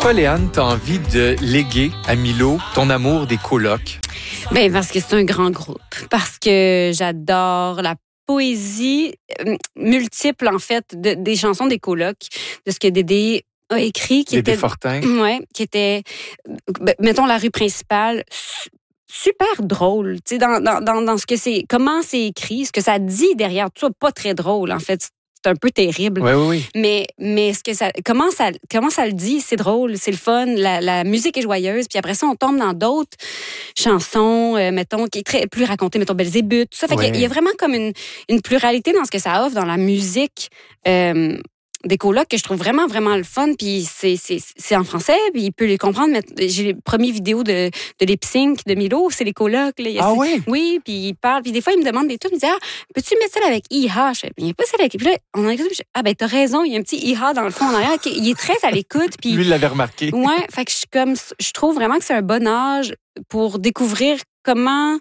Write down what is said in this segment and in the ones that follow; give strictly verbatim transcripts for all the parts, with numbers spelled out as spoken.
Pourquoi, Léane, tu as envie de léguer à Milo ton amour des colocs? Bien, parce que c'est un grand groupe. Parce que j'adore la poésie euh, multiple, en fait, de, des chansons des colocs, de ce que Dédé a écrit. Qui Dédé était, Fortin. Ouais, qui était, ben, mettons, la rue principale, su- super drôle, tu sais, dans, dans, dans, dans ce que c'est, comment c'est écrit, ce que ça dit derrière tout ça, pas très drôle, en fait. C'est un peu terrible. Oui, oui, oui. Mais, mais ce que ça, comment, ça, comment ça le dit, c'est drôle, c'est le fun, la, la musique est joyeuse. Puis après ça, on tombe dans d'autres chansons, euh, mettons, qui est très plus racontées, mettons, Belzébuth, tout ça. Fait Ouais. qu'il y a vraiment comme une, une pluralité dans ce que ça offre dans la musique. Euh, des colocs que je trouve vraiment, vraiment le fun. Puis c'est, c'est, c'est en français, puis il peut les comprendre. Mais j'ai les premières vidéos de, de lip sync de Milo, c'est les colocs. Là. Il y a Ah ces- oui? Oui, puis il parle. Puis des fois, il me demande des trucs. Il me dit, ah, peux-tu mettre ça avec I H? Je fais, il n'y a pas ça avec. Puis là, on a écouté, puis je- ah, ben, t'as raison, il y a un petit I H dans le fond en arrière. Il est très à l'écoute. Puis, Lui, il l'avait remarqué. ouais, fait que je suis comme, je trouve vraiment que c'est un bon âge pour découvrir comment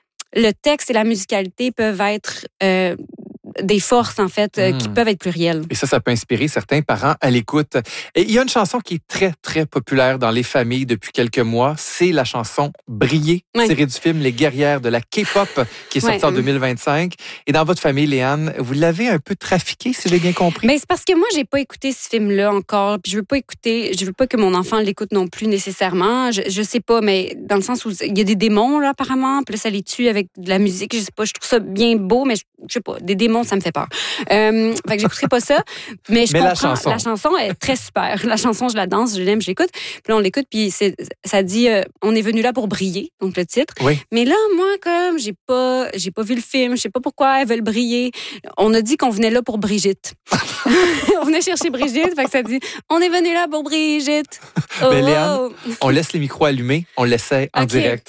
le texte et la musicalité peuvent être euh, des forces, en fait, euh, Mm. qui peuvent être plurielles. Et ça, ça peut inspirer certains parents à l'écoute. Et il y a une chanson qui est très, très populaire dans les familles depuis quelques mois. C'est la chanson Briller, Ouais. tirée du film Les Guerrières de la K-pop, qui est sortie Ouais. en deux mille vingt-cinq. Et dans votre famille, Léane, vous l'avez un peu trafiqué, si j'ai bien compris. Ben, c'est parce que moi, j'ai pas écouté ce film-là encore. Puis je veux pas écouter, je veux pas que mon enfant l'écoute non plus nécessairement. Je, je sais pas, mais dans le sens où il y a des démons, là, apparemment. Puis là, ça les tue avec de la musique. Je sais pas, je trouve ça bien beau, mais je, je sais pas, des démons, ça me fait peur. Euh, fait que j'écouterai pas ça. Mais je Mais la comprends. chanson. La chanson est très super. La chanson, je la danse, je l'aime, je l'écoute. Puis là, on l'écoute, puis c'est, ça dit, euh, on est venu là pour briller, donc le titre. Oui. Mais là, moi, comme j'ai pas, j'ai pas vu le film, je sais pas pourquoi elles veulent briller. On a dit qu'on venait là pour Brigitte. On venait chercher Brigitte, fait que ça dit, on est venu là pour Brigitte. Oh, Mais Léane, oh. on laisse les micros allumés, on l'essaie en OK. direct.